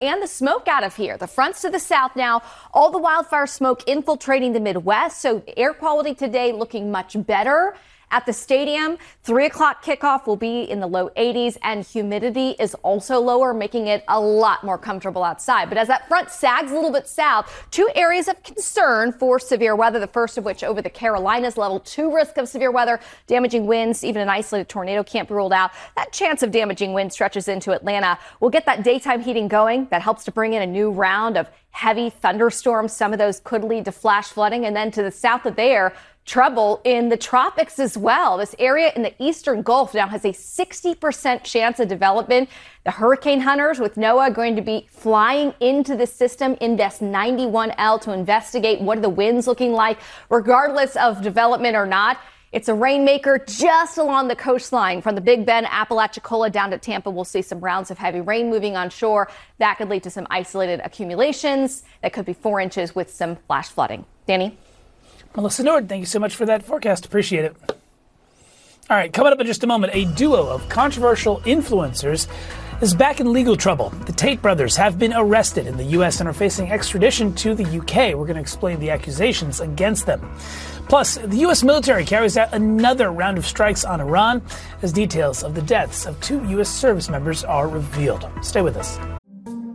and the smoke out of here. The fronts to the south now, all the wildfire smoke infiltrating the Midwest. So air quality today looking much better. At the stadium, 3 o'clock kickoff will be in the low 80s, and humidity is also lower, making it a lot more comfortable outside. But as that front sags a little bit south, 2 areas of concern for severe weather, the first of which over the Carolinas, level 2 risk of severe weather, damaging winds, even an isolated tornado can't be ruled out. That chance of damaging wind stretches into Atlanta. We'll get that daytime heating going. That helps to bring in a new round of heavy thunderstorms. Some of those could lead to flash flooding. And then to the south of there, trouble in the tropics as well. This area in the eastern Gulf now has a 60% chance of development. The hurricane hunters with NOAA going to be flying into the system, Indes 91L, to investigate what are the winds looking like, regardless of development or not. It's a rainmaker just along the coastline from the Big Bend, Apalachicola down to Tampa. We'll see some rounds of heavy rain moving on shore. That could lead to some isolated accumulations. That could be 4 inches with some flash flooding. Danny? Melissa Nord, thank you so much for that forecast. Appreciate it. All right, coming up in just a moment, a duo of controversial influencers is back in legal trouble. The Tate brothers have been arrested in the U.S. and are facing extradition to the U.K. We're going to explain the accusations against them. Plus, the U.S. military carries out another round of strikes on Iran as details of the deaths of 2 U.S. service members are revealed. Stay with us.